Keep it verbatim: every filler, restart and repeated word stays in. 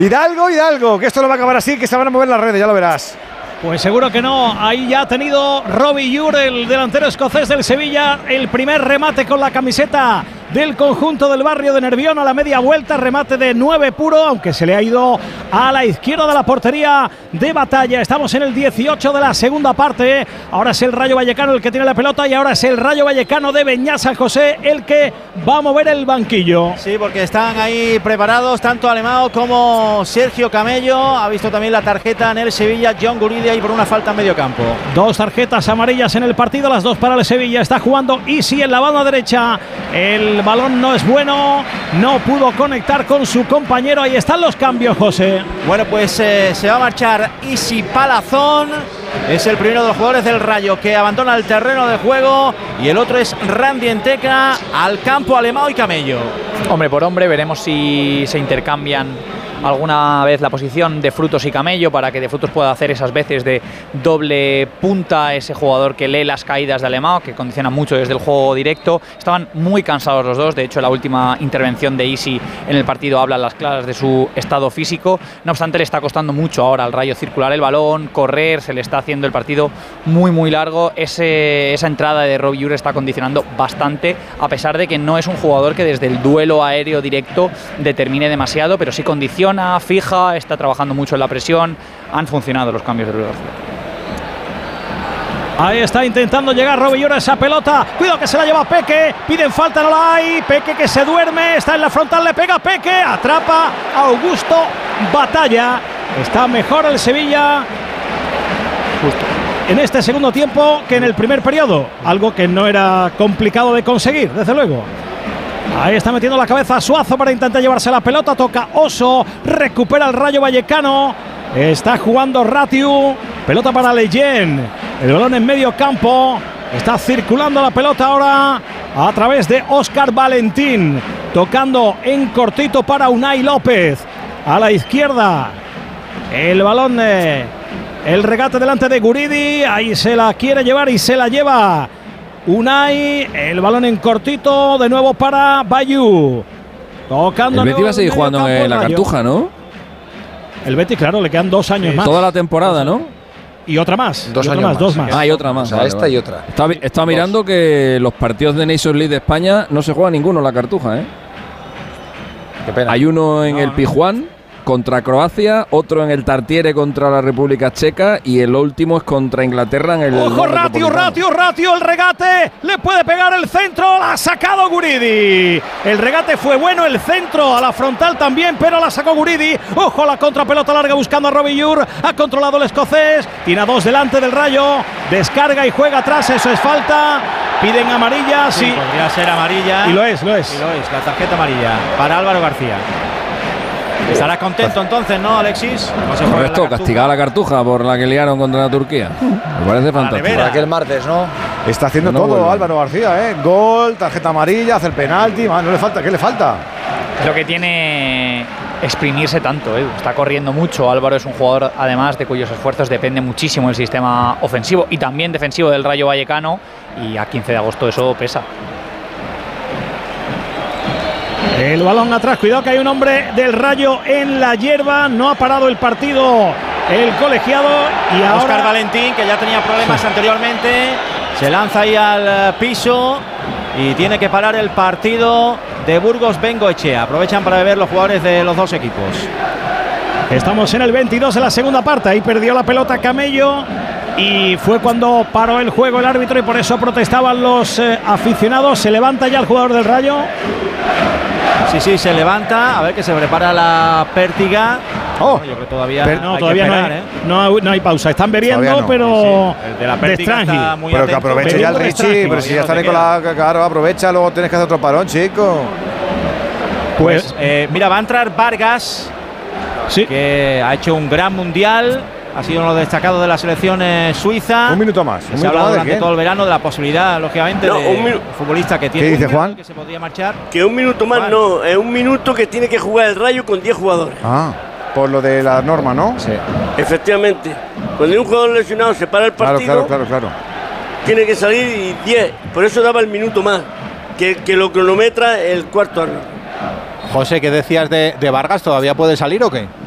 Hidalgo, Hidalgo, que esto no va a acabar así, que se van a mover las redes, ya lo verás. Pues seguro que no. Ahí ya ha tenido Robbie Ure, el delantero escocés del Sevilla, el primer remate con la camiseta del conjunto del barrio de Nervión a la media vuelta, remate de nueve puro, aunque se le ha ido a la izquierda de la portería de Batalla. Estamos en el dieciocho de la segunda parte. Ahora es el Rayo Vallecano el que tiene la pelota y ahora es el Rayo Vallecano de Beñat San José el que va a mover el banquillo. Sí, porque están ahí preparados tanto Alemão como Sergio Camello. Ha visto también la tarjeta en el Sevilla John Guridi ahí por una falta en medio campo. Dos tarjetas amarillas en el partido, las dos para el Sevilla. Está jugando Isi en la banda derecha. El balón no es bueno, no pudo conectar con su compañero. Ahí están los cambios, José. Bueno, pues eh, se va a marchar Isi Palazón. Es el primero de los jugadores del Rayo que abandona el terreno de juego. Y el otro es Randy Enteca al campo Alemão y Camello. Hombre por hombre, veremos si se intercambian alguna vez la posición de Frutos y Camello para que de Frutos pueda hacer esas veces de doble punta, ese jugador que lee las caídas de Alemão, que condiciona mucho desde el juego directo. Estaban muy cansados los dos, de hecho la última intervención de Isi en el partido habla a las claras de su estado físico. No obstante, le está costando mucho ahora al Rayo circular el balón, correr, se le está haciendo el partido muy muy largo. Ese, esa entrada de Robbie Ure está condicionando bastante, a pesar de que no es un jugador que desde el duelo aéreo directo determine demasiado, pero sí condiciona, fija, está trabajando mucho en la presión. Han funcionado los cambios de velocidad. Ahí está intentando llegar Robbie Ure a esa pelota. Cuidado que se la lleva Peque. Piden falta, no la hay. Peque que se duerme. Está en la frontal, le pega Peque. Atrapa a Augusto Batalla. Está mejor el Sevilla justo en este segundo tiempo que en el primer periodo. Algo que no era complicado de conseguir, desde luego. Ahí está metiendo la cabeza Suazo para intentar llevarse la pelota. Toca Oso. Recupera el Rayo Vallecano. Está jugando Ratiu. Pelota para Leyen. El balón en medio campo. Está circulando la pelota ahora a través de Óscar Valentín. Tocando en cortito para Unai López. A la izquierda. El balón de... El regate delante de Guridi. Ahí se la quiere llevar y se la lleva Unai. El balón en cortito. De nuevo para Bayu. Tocando. El Betis va a seguir jugando en la Cartuja, ¿no? El Betis, claro, le quedan dos años sí, más. Toda la temporada, ¿no? Y otra más. Dos y años más, más. Dos más. Ah, y otra más. O sea, vale, esta vale. y otra. Está, está mirando que los partidos de Nations League de España no se juega ninguno en la Cartuja, ¿eh? Qué pena. Hay uno en no, el no. Pijuán contra Croacia, otro en el Tartiere contra la República Checa y el último es contra Inglaterra en el... ¡Ojo, Ratiu, Ratiu, Ratiu! El regate, le puede pegar el centro, la ha sacado Guridi. El regate fue bueno, el centro a la frontal también, pero la sacó Guridi. ¡Ojo, la contrapelota larga buscando a Robbie Ure! Ha controlado el escocés, tiene a dos delante del Rayo, descarga y juega atrás, eso es falta. Piden amarilla, sí. sí. Podría ser amarilla. Y lo es, lo es. Y lo es, la tarjeta amarilla para Álvaro García. Estará contento entonces, ¿no, Alexis? No Correcto, castigada la Cartuja por la que liaron contra la Turquía. Me parece fantástico. Para aquel martes, ¿no? Está haciendo no todo vuelve. Álvaro García, ¿eh? Gol, tarjeta amarilla, hace el penalti. Man, no le falta, ¿qué le falta? Lo que tiene exprimirse tanto, ¿eh? Está corriendo mucho. Álvaro es un jugador, además, de cuyos esfuerzos depende muchísimo el sistema ofensivo y también defensivo del Rayo Vallecano. Y a quince de agosto eso pesa. El balón atrás, cuidado que hay un hombre del Rayo en la hierba. No ha parado el partido el colegiado. Y ahora Óscar Valentín, que ya tenía problemas anteriormente, se lanza ahí al piso y tiene que parar el partido de Burgos Bengoechea. Aprovechan para beber los jugadores de los dos equipos. Estamos en el veintidós de la segunda parte. Ahí perdió la pelota Camello y fue cuando paró el juego el árbitro y por eso protestaban los eh, aficionados. Se levanta ya el jugador del Rayo. Sí, sí, se levanta. A ver que se prepara la pértiga. Oh, bueno, yo creo que todavía, pero no, hay todavía que no, esperar, hay, ¿eh? no, hay, no hay pausa. Están bebiendo, Todavía no. pero Sí, sí. El de la de pértiga está Strangi. muy Pero que atento. aproveche ya el Pero Richie, Strangi. pero si ya está Todavía no te Nicolás, claro, aprovecha, luego tienes que hacer otro parón, chico. Pues, Pues eh, mira, va a entrar Vargas, sí. que ha hecho un gran mundial. Ha sido uno de los destacados de la selección eh, suiza. Un minuto más. Un Se ha minuto hablado más de durante quién. todo el verano de la posibilidad, lógicamente, No, de un minu- un futbolista que tiene ¿Qué dice un Juan? que se podría marchar. Que un minuto más Juan. no, es un minuto que tiene que jugar el Rayo con diez jugadores. Ah, por lo de la norma, ¿no? Sí. Efectivamente. Cuando hay un jugador lesionado se para el Claro, partido, claro, claro, claro. tiene que salir y diez. Por eso daba el minuto más, que, que lo cronometra el cuarto árbitro. José, ¿qué decías de, de Vargas? ¿Todavía puede salir o qué?